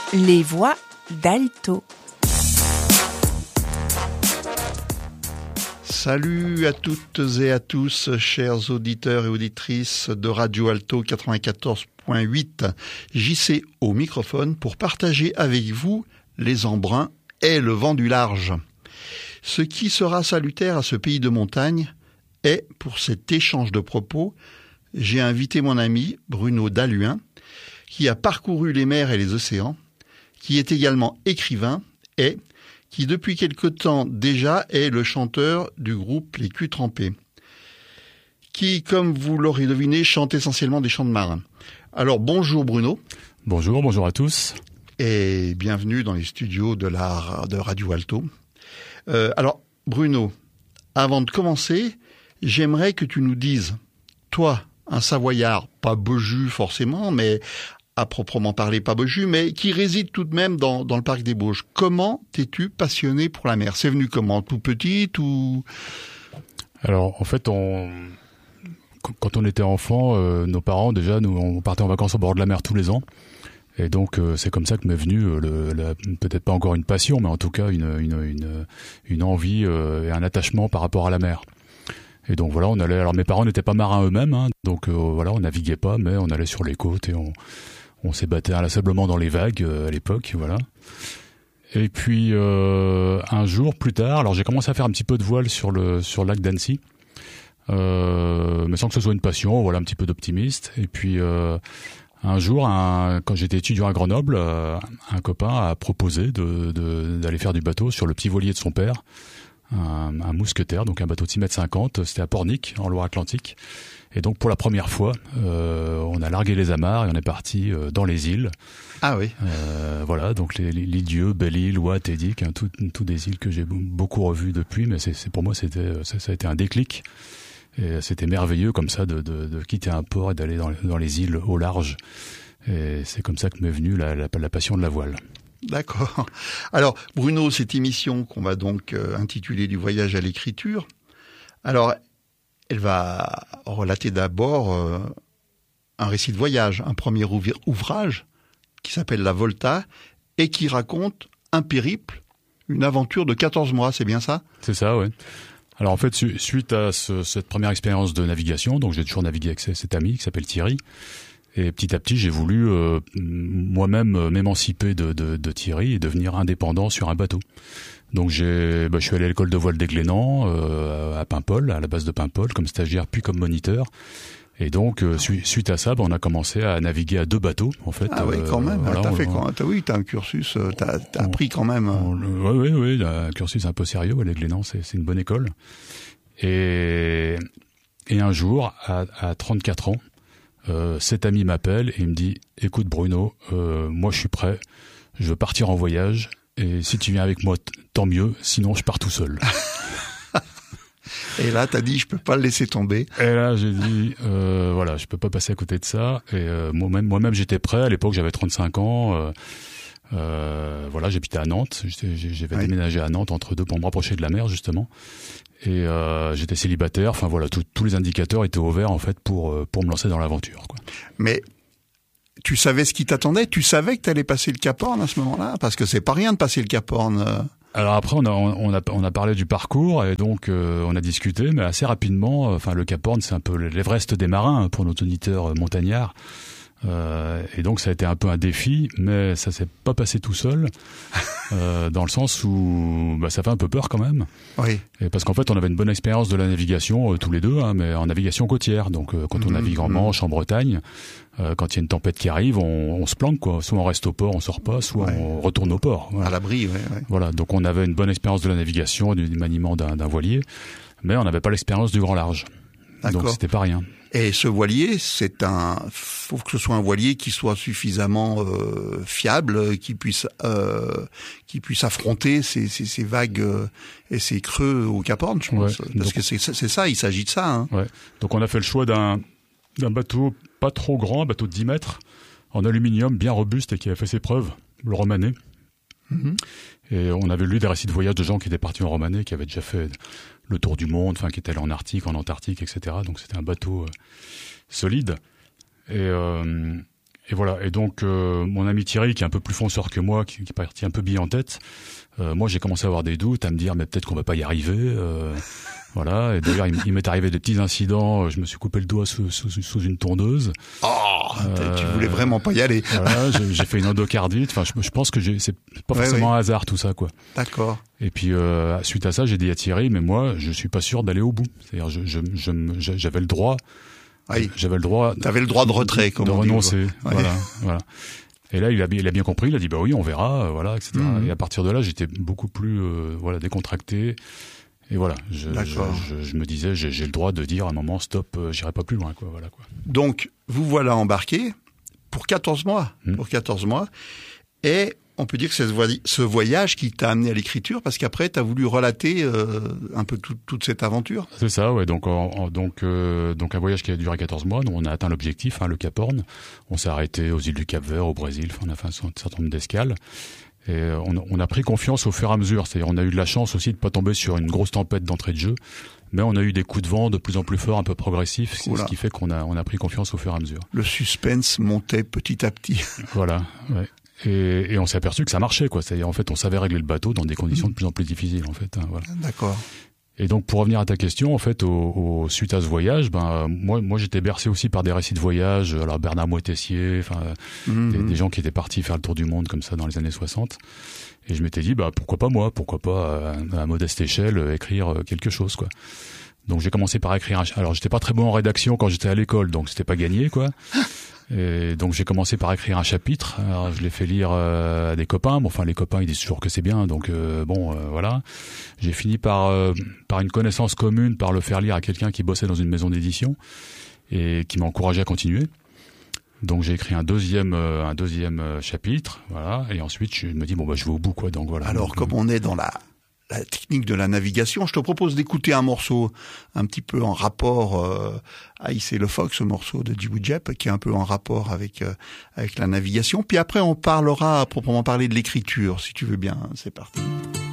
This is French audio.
Les voix d'Alto. Salut à toutes et à tous, chers auditeurs et auditrices de Radio Alto 94.8. JC au microphone pour partager avec vous les embruns et le vent du large. Ce qui sera salutaire à ce pays de montagne est, pour cet échange de propos, j'ai invité mon ami Bruno Dalluin, qui a parcouru les mers et les océans, qui est également écrivain et qui depuis quelque temps déjà est le chanteur du groupe Les Culs Trempés, qui, comme vous l'aurez deviné, chante essentiellement des chants de marins. Alors bonjour Bruno. Bonjour à tous. Et bienvenue dans les studios de Radio Alto. Alors Bruno, avant de commencer, j'aimerais que tu nous dises, toi, un Savoyard, pas Beaujus forcément, mais à proprement parler pas Beaujus, mais qui réside tout de même dans le parc des Bauges. Comment t'es-tu passionné pour la mer? C'est venu comment? Tout petit ou... Alors en fait, quand on était enfant, nos parents déjà, on partait en vacances au bord de la mer tous les ans. Et donc c'est comme ça que m'est venue peut-être pas encore une passion, mais en tout cas une envie et un attachement par rapport à la mer. Et donc voilà, on allait. Alors mes parents n'étaient pas marins eux-mêmes, hein, donc voilà, on naviguait pas, mais on allait sur les côtes et on s'ébattait inlassablement dans les vagues à l'époque, voilà. Et puis un jour plus tard, alors j'ai commencé à faire un petit peu de voile sur le lac d'Annecy, mais sans que ce soit une passion, voilà, un petit peu d'optimiste. Et puis un jour, quand j'étais étudiant à Grenoble, un copain a proposé d'aller faire du bateau sur le petit voilier de son père, un mousquetaire, donc un bateau de 6,50 m, c'était à Pornic, en Loire-Atlantique. Et donc pour la première fois, on a largué les amarres et on est parti dans les îles. Ah oui. Voilà, donc l'Île-Dieu, Belle-Île, Ouate, Edic, hein, tout des îles que j'ai beaucoup revues depuis, mais pour moi ça a été un déclic. Et c'était merveilleux comme ça de quitter un port et d'aller dans les îles au large. Et c'est comme ça que m'est venue la passion de la voile. D'accord. Alors Bruno, cette émission qu'on va donc intituler du voyage à l'écriture, alors elle va relater d'abord un récit de voyage, un premier ouvrage qui s'appelle La Volta et qui raconte un périple, une aventure de 14 mois, c'est bien ça? C'est ça, oui. Alors en fait, suite à cette première expérience de navigation, donc j'ai toujours navigué avec cet ami qui s'appelle Thierry, et petit à petit j'ai voulu moi-même m'émanciper de Thierry et devenir indépendant sur un bateau. Donc je suis allé à l'école de voile des Glénans, à Paimpol, à la base de Paimpol, comme stagiaire puis comme moniteur. Et donc suite à ça, on a commencé à naviguer à 2 bateaux en fait. Ah oui, quand même. Voilà, t'as un cursus, t'as appris quand même. Oui, un cursus un peu sérieux. Les Glénans, c'est une bonne école. Et un jour, à 34 ans, cet ami m'appelle et il me dit: écoute Bruno, moi je suis prêt, je veux partir en voyage et si tu viens avec moi tant mieux, sinon je pars tout seul. Et là t'as dit je peux pas le laisser tomber. Et là j'ai dit voilà, je peux pas passer à côté de ça. Et moi-même j'étais prêt. À l'époque j'avais 35 ans. Voilà, j'habitais à Nantes. J'avais déménagé à Nantes entre deux pour me rapprocher de la mer justement. Et j'étais célibataire. Enfin voilà, tous les indicateurs étaient au vert en fait pour me lancer dans l'aventure, quoi. Mais tu savais ce qui t'attendait? Tu savais que t'allais passer le Cap Horn à ce moment-là? Parce que c'est pas rien de passer le Cap Horn. Alors après on a parlé du parcours et donc on a discuté, mais assez rapidement. Enfin le Cap Horn c'est un peu l'Everest des marins hein, pour nos auditeurs montagnards. Et donc ça a été un peu un défi, mais ça s'est pas passé tout seul, dans le sens où ça fait un peu peur quand même. Oui. Et parce qu'en fait on avait une bonne expérience de la navigation tous les deux, hein, mais en navigation côtière. Donc quand on navigue en Manche, en Bretagne, quand il y a une tempête qui arrive, on se planque quoi. Soit on reste au port, on sort pas, soit on retourne au port. Voilà. À l'abri, ouais. Voilà. Donc on avait une bonne expérience de la navigation, du maniement d'un voilier, mais on n'avait pas l'expérience du grand large. D'accord. Donc c'était pas rien. Et ce voilier, faut que ce soit un voilier qui soit suffisamment fiable, qui puisse affronter ces vagues et ces creux au Cap Horn, je pense. Parce que c'est ça, il s'agit de ça. Hein. Ouais. Donc on a fait le choix d'un bateau pas trop grand, un bateau de 10 mètres, en aluminium, bien robuste et qui a fait ses preuves, le Romanet. Mm-hmm. Et on avait lu des récits de voyage de gens qui étaient partis en Romanet, qui avaient déjà fait le tour du monde, enfin qui étaient allés en Arctique, en Antarctique, etc. Donc c'était un bateau solide. Et Et voilà. Et donc, mon ami Thierry, qui est un peu plus fonceur que moi, qui est parti un peu bille en tête, moi, j'ai commencé à avoir des doutes, à me dire, mais peut-être qu'on va pas y arriver. Voilà. Et d'ailleurs, il m'est arrivé des petits incidents. Je me suis coupé le doigt sous une tondeuse. Oh, tu voulais vraiment pas y aller. Voilà, j'ai fait une endocardite. Enfin, je pense que c'est pas forcément un hasard tout ça, quoi. D'accord. Et puis suite à ça, j'ai dit à Thierry, mais moi, je suis pas sûr d'aller au bout. C'est-à-dire, j'avais le droit. Oui. J'avais le droit. T'avais le droit de retrait, comme de on dit. renoncer. Ouais. Voilà. Et là, il a bien compris. Il a dit, bah oui, on verra, voilà, etc. Et à partir de là, j'étais beaucoup plus, décontracté. Et voilà, je me disais, j'ai le droit de dire à un moment, stop, j'irai pas plus loin, quoi. Voilà, quoi. Donc, vous voilà embarqué pour 14 mois. Pour 14 mois. Et on peut dire que c'est ce voyage qui t'a amené à l'écriture, parce qu'après, t'as voulu relater un peu toute cette aventure. C'est ça, ouais. Donc un voyage qui a duré 14 mois. Donc on a atteint l'objectif, le Cap Horn. On s'est arrêté aux îles du Cap-Vert, au Brésil. Enfin, on a fait un certain nombre d'escales. Et on a pris confiance au fur et à mesure. C'est-à-dire, on a eu de la chance aussi de pas tomber sur une grosse tempête d'entrée de jeu, mais on a eu des coups de vent de plus en plus forts, un peu progressifs, ce qui fait qu'on a pris confiance au fur et à mesure. Le suspense montait petit à petit. Voilà, ouais. Et on s'est aperçu que ça marchait, quoi. C'est-à-dire, en fait, on savait régler le bateau dans des conditions de plus en plus difficiles, en fait. Voilà. D'accord. Et donc, pour revenir à ta question, en fait, suite à ce voyage, moi, j'étais bercé aussi par des récits de voyage. Alors, Bernard Moitessier, enfin, des gens qui étaient partis faire le tour du monde comme ça dans les années 60. Et je m'étais dit, pourquoi pas, à modeste échelle, écrire quelque chose, quoi. Donc, j'ai commencé par écrire alors, j'étais pas très bon en rédaction quand j'étais à l'école, donc c'était pas gagné, quoi. Et donc j'ai commencé par écrire un chapitre. Alors je l'ai fait lire à des copains. Bon, enfin les copains ils disent toujours que c'est bien, donc voilà. J'ai fini par une connaissance commune, par le faire lire à quelqu'un qui bossait dans une maison d'édition et qui m'a encouragé à continuer. Donc j'ai écrit un deuxième chapitre, voilà. Et ensuite je me dis je vais au bout, quoi. Donc voilà. Alors comme on est dans la technique de la navigation, je te propose d'écouter un morceau un petit peu en rapport Ace et le Phoque, ce morceau de Djibril Diep, qui est un peu en rapport avec la navigation. Puis après, on parlera à proprement parler de l'écriture, si tu veux bien. C'est parti.